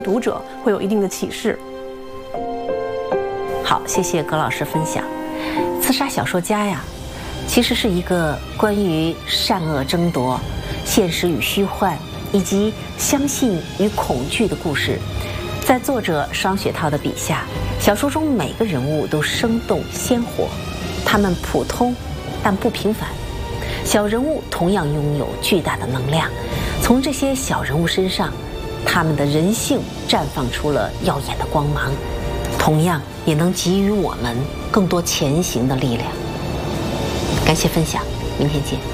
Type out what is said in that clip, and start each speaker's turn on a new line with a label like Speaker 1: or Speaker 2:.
Speaker 1: 读者会有一定的启示。
Speaker 2: 好，谢谢葛老师分享。刺杀小说家呀，其实是一个关于善恶争夺、现实与虚幻以及相信与恐惧的故事。在作者双雪涛的笔下，小说中每个人物都生动鲜活，他们普通但不平凡。小人物同样拥有巨大的能量，从这些小人物身上，他们的人性绽放出了耀眼的光芒，同样也能给予我们更多前行的力量。感谢分享，明天见。